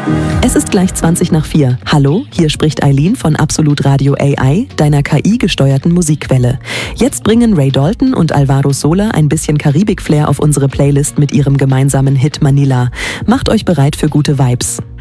Es ist gleich 20 nach 4. Hallo, hier spricht Eileen von Absolut Radio AI, deiner KI-gesteuerten Musikquelle. Jetzt bringen Ray Dalton und Alvaro Sola ein bisschen Karibik-Flair auf unsere Playlist mit ihrem gemeinsamen Hit Manila. Macht euch bereit für gute Vibes.